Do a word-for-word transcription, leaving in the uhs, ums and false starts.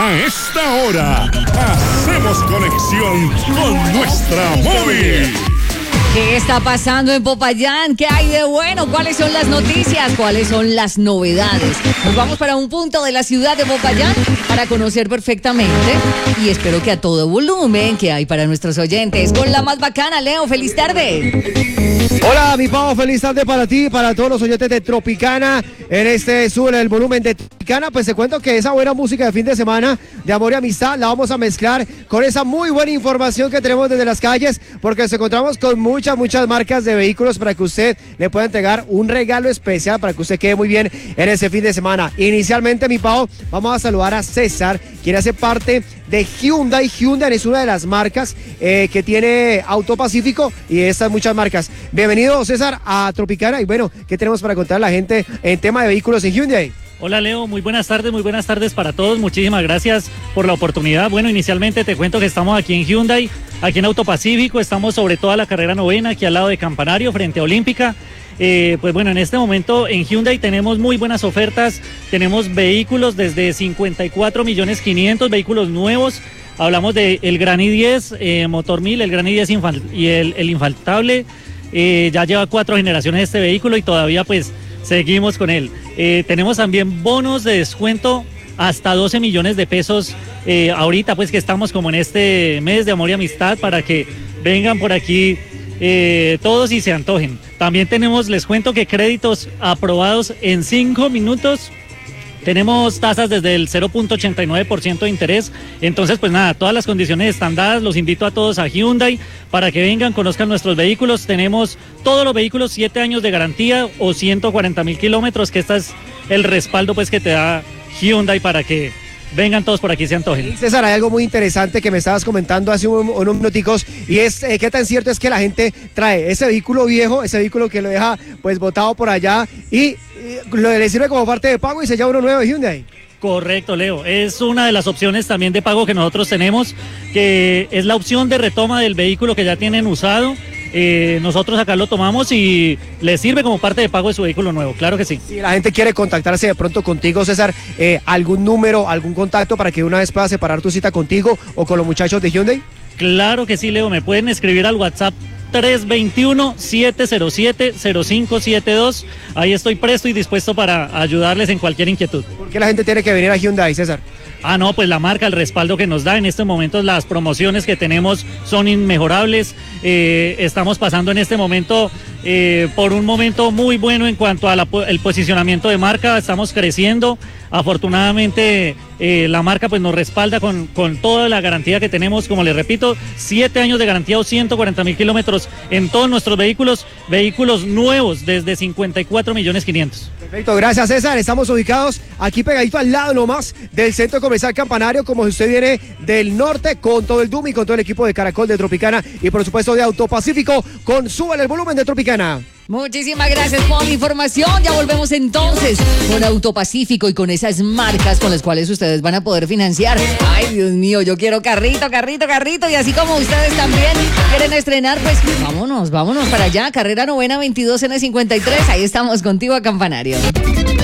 A esta hora, hacemos conexión con nuestra móvil. ¿Qué está pasando en Popayán? ¿Qué hay de bueno? ¿Cuáles son las noticias? ¿Cuáles son las novedades? Nos vamos para un punto de la ciudad de Popayán para conocer perfectamente y espero que a todo volumen que hay para nuestros oyentes. Con la más bacana, Leo, feliz tarde. Hola, mi Pau, feliz tarde para ti, para todos los oyentes de Tropicana. En este sube el volumen de Tropicana, pues te cuento que esa buena música de fin de semana de amor y amistad la vamos a mezclar con esa muy buena información que tenemos desde las calles, porque nos encontramos con muchas, muchas marcas de vehículos para que usted le pueda entregar un regalo especial para que usted quede muy bien en ese fin de semana. Inicialmente, mi Pau, vamos a saludar a César, quien hace parte de Hyundai. Hyundai es una de las marcas eh, que tiene Auto Pacífico y estas muchas marcas. Bienvenido, César, a Tropicana. Y bueno, ¿qué tenemos para contar a la gente en tema de vehículos en Hyundai? Hola Leo, muy buenas tardes, muy buenas tardes para todos, muchísimas gracias por la oportunidad. Bueno, inicialmente te cuento que estamos aquí en Hyundai, aquí en Auto Pacífico, estamos sobre toda la carrera novena, aquí al lado de Campanario, frente a Olímpica. Eh, pues bueno, en este momento en Hyundai tenemos muy buenas ofertas, tenemos vehículos desde cincuenta y cuatro millones quinientos, vehículos nuevos. Hablamos del Gran i diez, eh, motor mil, el Gran i diez infal y el, el infaltable. Eh, ya lleva cuatro generaciones este vehículo y todavía pues seguimos con él. Eh, tenemos también bonos de descuento hasta doce millones de pesos eh, ahorita pues que estamos como en este mes de amor y amistad para que vengan por aquí eh, todos y se antojen. También tenemos, les cuento que créditos aprobados en cinco minutos. Tenemos tasas desde el cero punto ochenta y nueve por ciento de interés. Entonces, pues nada, todas las condiciones están dadas. Los invito a todos a Hyundai para que vengan, conozcan nuestros vehículos. Tenemos todos los vehículos, siete años de garantía o ciento cuarenta mil kilómetros, que este es el respaldo pues que te da Hyundai para que vengan todos por aquí, se antojen. César, hay algo muy interesante que me estabas comentando hace un, unos minuticos y es eh, qué tan cierto es que la gente trae ese vehículo viejo, ese vehículo que lo deja pues botado por allá y, y lo, le sirve como parte de pago y se lleva uno nuevo de Hyundai. Correcto, Leo. Es una de las opciones también de pago que nosotros tenemos, que es la opción de retoma del vehículo que ya tienen usado. Eh, nosotros acá lo tomamos y le sirve como parte de pago de su vehículo nuevo, claro que sí. Si la gente quiere contactarse de pronto contigo, César, eh, algún número, algún contacto para que una vez pueda separar tu cita contigo o con los muchachos de Hyundai. Claro que sí, Leo, me pueden escribir al WhatsApp tres dos uno, siete cero siete, cero cinco siete dos. Ahí estoy presto y dispuesto para ayudarles en cualquier inquietud. ¿Por qué la gente tiene que venir a Hyundai, César? Ah, no, pues la marca, el respaldo que nos da en estos momentos, las promociones que tenemos son inmejorables. Eh, estamos pasando en este momento eh, por un momento muy bueno en cuanto al posicionamiento de marca, estamos creciendo. Afortunadamente eh, la marca pues nos respalda con, con toda la garantía que tenemos, como les repito, siete años de garantía o ciento cuarenta mil kilómetros en todos nuestros vehículos, vehículos nuevos desde cincuenta y cuatro millones quinientos. Perfecto, gracias César, estamos ubicados aquí pegadito al lado nomás del Centro Comercial Campanario, como si usted viene del norte con todo el D U M y con todo el equipo de Caracol de Tropicana y por supuesto de Auto Pacífico con Súbale el volumen de Tropicana. Muchísimas gracias por la información. Ya volvemos entonces con Auto Pacífico y con esas marcas con las cuales ustedes van a poder financiar. Ay, Dios mío, yo quiero carrito, carrito, carrito. Y así como ustedes también quieren estrenar, pues vámonos, vámonos para allá. Carrera novena veintidós N cincuenta y tres. Ahí estamos contigo a Campanario.